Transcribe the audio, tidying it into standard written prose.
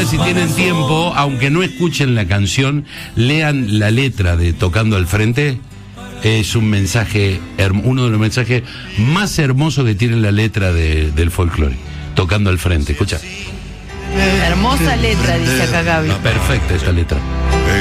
día, si tienen tiempo, aunque no escuchen la canción, lean la letra de Tocando al Frente. Es un mensaje, uno de los mensajes más hermosos que tiene la letra del folclore. Tocando al Frente, escucha. Hermosa letra, dice acá Gaby. Perfecta esta letra.